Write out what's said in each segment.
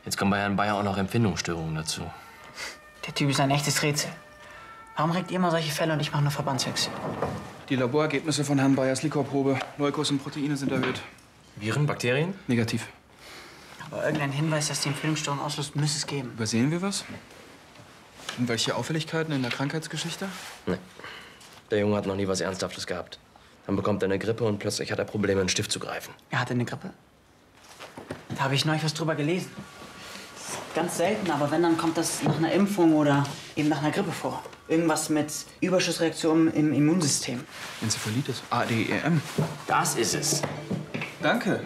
Jetzt kommen bei Herrn Bayer auch noch Empfindungsstörungen dazu. Der Typ ist ein echtes Rätsel. Warum regt ihr immer solche Fälle und ich mache nur Verbandswechsel? Die Laborergebnisse von Herrn Bayers Liquorprobe. Leukos und Proteine sind erhöht. Viren, Bakterien? Negativ. Aber irgendein Hinweis, dass die Empfindungsstörung auslöst, müsste es geben. Übersehen wir was? Irgendwelche Auffälligkeiten in der Krankheitsgeschichte? Nee. Der Junge hat noch nie was Ernsthaftes gehabt. Dann bekommt er eine Grippe und plötzlich hat er Probleme, einen Stift zu greifen. Er hatte eine Grippe? Da habe ich neulich was drüber gelesen. Ganz selten, aber wenn, dann kommt das nach einer Impfung oder eben nach einer Grippe vor. Irgendwas mit Überschussreaktionen im Immunsystem. Enzephalitis, ADEM. Das ist es. Danke.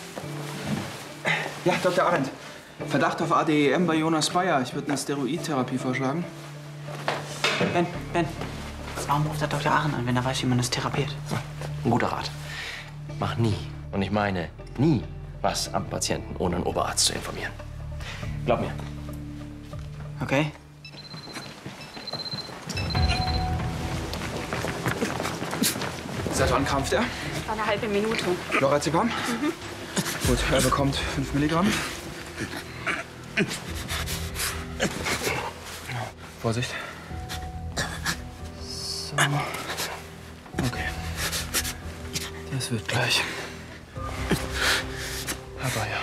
Ja, Dr. Arendt. Verdacht auf ADEM bei Jonas Bayer. Ich würde eine Steroidtherapie vorschlagen. Ben, warum ruft der Dr. Aachen an, wenn er weiß, wie man das therapiert? Ein guter Rat. Mach nie, und ich meine nie, was am Patienten, ohne einen Oberarzt zu informieren. Glaub mir. Okay. Seit wann krampft er? War eine halbe Minute. Lorazepam? Gut, er bekommt 5 Milligramm. Vorsicht. So. Okay. Das wird gleich. Herr Bayer.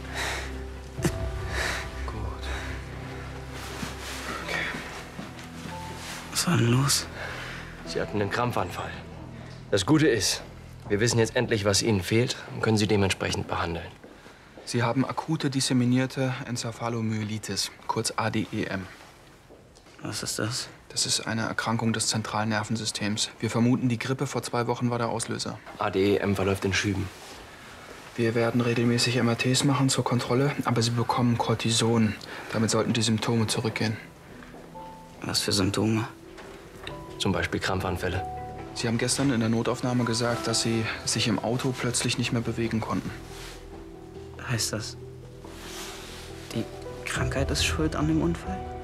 Gut. Okay. Was war denn los? Sie hatten einen Krampfanfall. Das Gute ist, wir wissen jetzt endlich, was Ihnen fehlt und können Sie dementsprechend behandeln. Sie haben akute disseminierte Enzephalomyelitis, kurz ADEM. Was ist das? Das ist eine Erkrankung des zentralen Nervensystems. Wir vermuten, die Grippe vor 2 Wochen war der Auslöser. ADEM verläuft in Schüben. Wir werden regelmäßig MRTs machen zur Kontrolle, aber Sie bekommen Cortison. Damit sollten die Symptome zurückgehen. Was für Symptome? Zum Beispiel Krampfanfälle. Sie haben gestern in der Notaufnahme gesagt, dass Sie sich im Auto plötzlich nicht mehr bewegen konnten. Heißt das, die Krankheit ist schuld an dem Unfall?